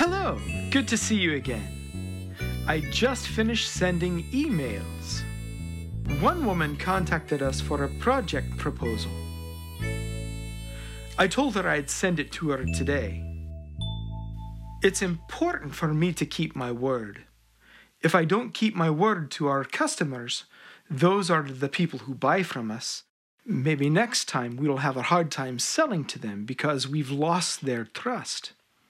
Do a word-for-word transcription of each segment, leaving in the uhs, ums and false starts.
Hello, good to see you again. I just finished sending emails. One woman contacted us for a project proposal. I told her I'd send it to her today. It's important for me to keep my word. If I don't keep my word to our customers, those are the people who buy from us. Maybe next time we'll have a hard time selling to them because we've lost their trust.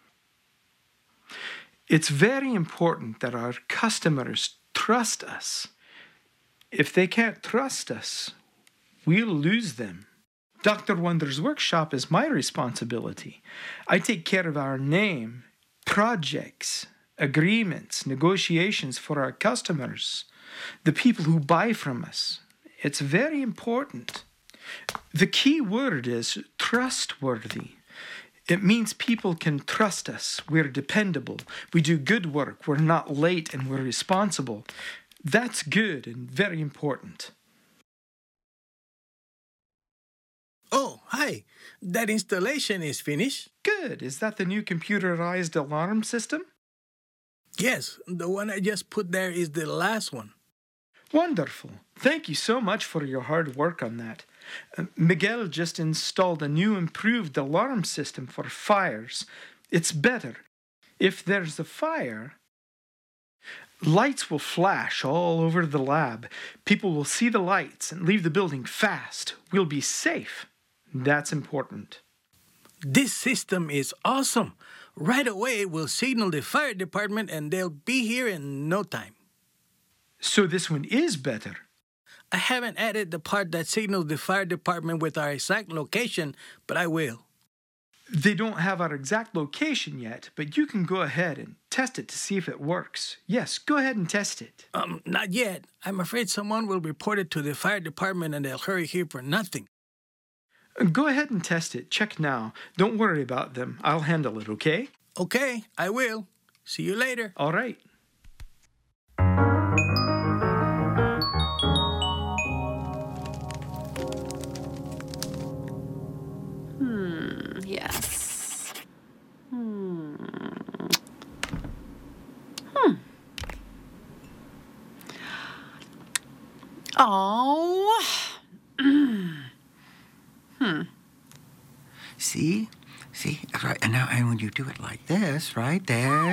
It's very important that our customers trust us. If they can't trust us, we'll lose them. Doctor Wonder's workshop is my responsibility. I take care of our name, projects, agreements, negotiations for our customers, the people who buy from us. It's very important. The key word is trustworthy. It means people can trust us. We're dependable. We do good work. We're not late and we're responsible. That's good and very important. Oh, hi. That installation is finished? Good. Is that the new computerized alarm system? Yes, the one I just put there is the last one. Wonderful. Thank you so much for your hard work on that. Uh, Miguel just installed a new improved alarm system for fires. It's better. If there's a fire, lights will flash all over the lab. People will see the lights and leave the building fast. We'll be safe. That's important. This system is awesome. Right away, we'll signal the fire department and they'll be here in no time. So this one is better. I haven't added the part that signals the fire department with our exact location, but I will. They don't have our exact location yet, but you can go ahead and test it to see if it works. Yes, go ahead and test it. Um, not yet. I'm afraid someone will report it to the fire department and they'll hurry here for nothing. Go ahead and test it. Check now. Don't worry about them. I'll handle it, okay? Okay, I will. See you later. All right. Hmm, yes. Hmm. Hmm. Oh. Hmm. See? See? Right. And now, and when you do it like this, right there.